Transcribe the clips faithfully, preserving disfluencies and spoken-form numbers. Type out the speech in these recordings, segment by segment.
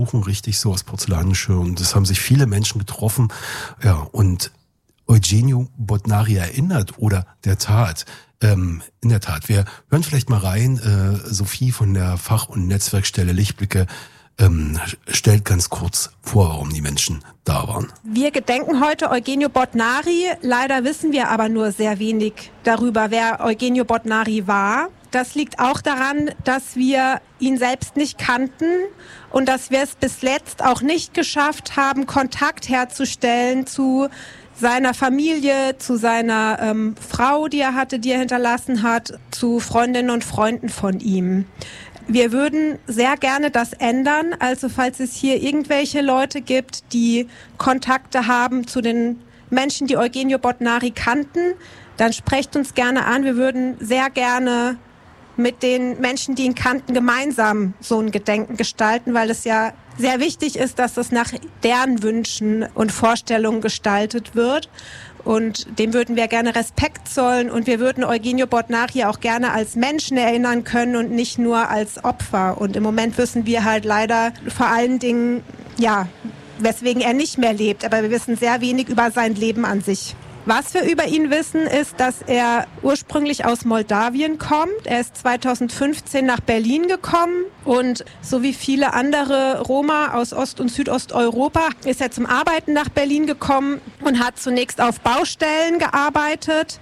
Kuchen richtig so aus Porzellangeschirr und es haben sich viele Menschen getroffen. Ja, und Eugenio Bodnari erinnert oder der Tat. Ähm, in der Tat, wir hören vielleicht mal rein. Äh, Sophie von der Fach- und Netzwerkstelle Lichtblicke ähm, stellt ganz kurz vor, warum die Menschen da waren. Wir gedenken heute Eugenio Bodnari. Leider wissen wir aber nur sehr wenig darüber, wer Eugenio Bodnari war. Das liegt auch daran, dass wir ihn selbst nicht kannten und dass wir es bis letzt auch nicht geschafft haben, Kontakt herzustellen zu seiner Familie, zu seiner ähm, Frau, die er hatte, die er hinterlassen hat, zu Freundinnen und Freunden von ihm. Wir würden sehr gerne das ändern, also falls es hier irgendwelche Leute gibt, die Kontakte haben zu den Menschen, die Eugenio Bodnari kannten, dann sprecht uns gerne an. Wir würden sehr gerne mit den Menschen, die ihn kannten, gemeinsam so ein Gedenken gestalten, weil es ja sehr wichtig ist, dass das nach deren Wünschen und Vorstellungen gestaltet wird. Und dem würden wir gerne Respekt zollen und wir würden Eugenio Bodnari auch gerne als Menschen erinnern können und nicht nur als Opfer. Und im Moment wissen wir halt leider vor allen Dingen, ja, weswegen er nicht mehr lebt. Aber wir wissen sehr wenig über sein Leben an sich. Was wir über ihn wissen, ist, dass er ursprünglich aus Moldawien kommt. Er ist zweitausendfünfzehn nach Berlin gekommen und so wie viele andere Roma aus Ost- und Südosteuropa ist er zum Arbeiten nach Berlin gekommen und hat zunächst auf Baustellen gearbeitet.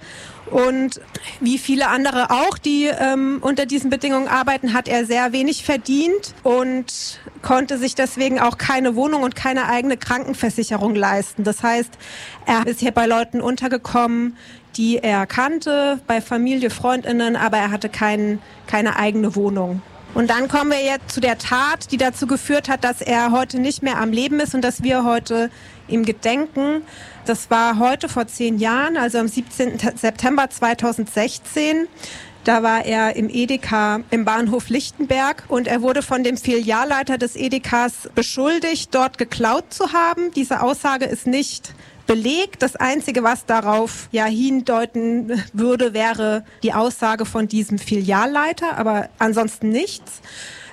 Und wie viele andere auch, die ähm, unter diesen Bedingungen arbeiten, hat er sehr wenig verdient und konnte sich deswegen auch keine Wohnung und keine eigene Krankenversicherung leisten. Das heißt, er ist hier bei Leuten untergekommen, die er kannte, bei Familie, Freundinnen, aber er hatte kein, keine eigene Wohnung. Und dann kommen wir jetzt zu der Tat, die dazu geführt hat, dass er heute nicht mehr am Leben ist und dass wir heute ihm gedenken. Das war heute vor zehn Jahren, also am siebzehnten September zweitausendsechzehn. Da war er im Edeka im Bahnhof Lichtenberg und er wurde von dem Filialleiter des Edekas beschuldigt, dort geklaut zu haben. Diese Aussage ist nicht belegt. Das Einzige, was darauf ja hindeuten würde, wäre die Aussage von diesem Filialleiter, aber ansonsten nichts.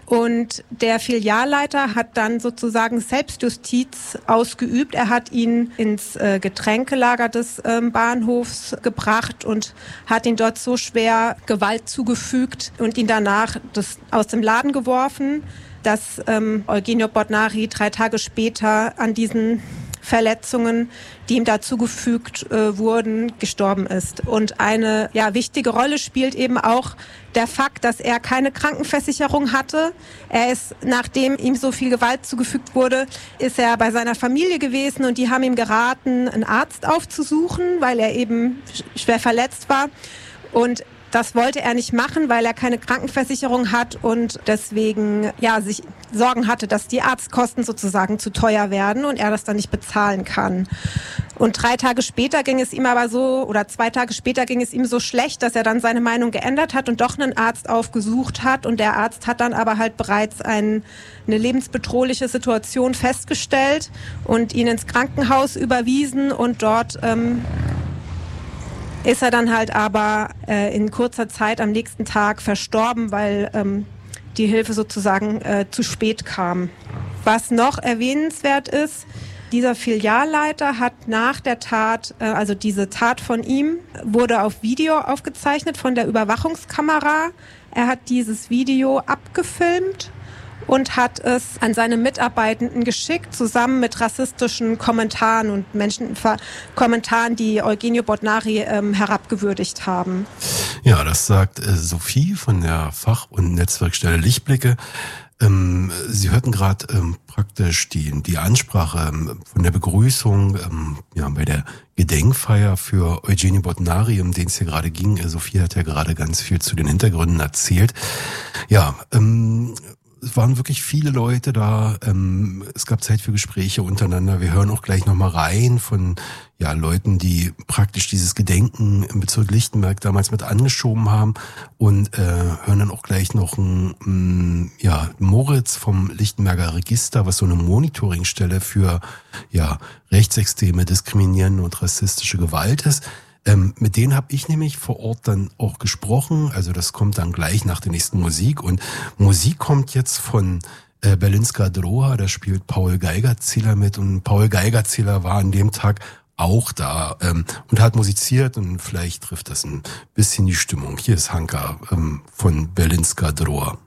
Und der Filialleiter hat dann sozusagen Selbstjustiz ausgeübt. Er hat ihn ins äh, Getränkelager des ähm, Bahnhofs gebracht und hat ihn dort so schwer Gewalt zugefügt und ihn danach das, aus dem Laden geworfen, dass ähm, Eugenio Bodnari drei Tage später an diesen Verletzungen, die ihm da zugefügt äh, wurden, gestorben ist. Und eine ja, wichtige Rolle spielt eben auch der Fakt, dass er keine Krankenversicherung hatte. Er ist, nachdem ihm so viel Gewalt zugefügt wurde, ist er bei seiner Familie gewesen und die haben ihm geraten, einen Arzt aufzusuchen, weil er eben schwer verletzt war. Und das wollte er nicht machen, weil er keine Krankenversicherung hat und deswegen ja sich Sorgen hatte, dass die Arztkosten sozusagen zu teuer werden und er das dann nicht bezahlen kann. Und drei Tage später ging es ihm aber so, oder zwei Tage später ging es ihm so schlecht, dass er dann seine Meinung geändert hat und doch einen Arzt aufgesucht hat. Und der Arzt hat dann aber halt bereits ein, eine lebensbedrohliche Situation festgestellt und ihn ins Krankenhaus überwiesen und dort ähm, ist er dann halt aber äh, in kurzer Zeit am nächsten Tag verstorben, weil ähm, die Hilfe sozusagen äh, zu spät kam. Was noch erwähnenswert ist, dieser Filialleiter hat nach der Tat, äh, also diese Tat von ihm, wurde auf Video aufgezeichnet von der Überwachungskamera. Er hat dieses Video abgefilmt und hat es an seine Mitarbeitenden geschickt, zusammen mit rassistischen Kommentaren und Menschenkommentaren, die Eugenio Bodnari ähm, herabgewürdigt haben. Ja, das sagt äh, Sophie von der Fach- und Netzwerkstelle Lichtblicke. Ähm, Sie hörten gerade ähm, praktisch die, die Ansprache ähm, von der Begrüßung ähm, ja, bei der Gedenkfeier für Eugenio Bodnari, um den es hier gerade ging. Äh, Sophie hat ja gerade ganz viel zu den Hintergründen erzählt. Ja, ähm, es waren wirklich viele Leute da. Ähm, es gab Zeit für Gespräche untereinander. Wir hören auch gleich nochmal rein von ja Leuten, die praktisch dieses Gedenken im Bezirk Lichtenberg damals mit angeschoben haben und äh, hören dann auch gleich noch ein, ja Moritz vom Lichtenberger Register, was so eine Monitoringstelle für ja rechtsextreme, diskriminierende und rassistische Gewalt ist. Ähm, mit denen habe ich nämlich vor Ort dann auch gesprochen. Also das kommt dann gleich nach der nächsten Musik. Und Musik kommt jetzt von Äh, Berlinska Droha, da spielt Paul Geigerzähler mit und Paul Geigerzähler war an dem Tag auch da ähm, und hat musiziert und vielleicht trifft das ein bisschen die Stimmung. Hier ist Hanka ähm, von Berlinska Droha.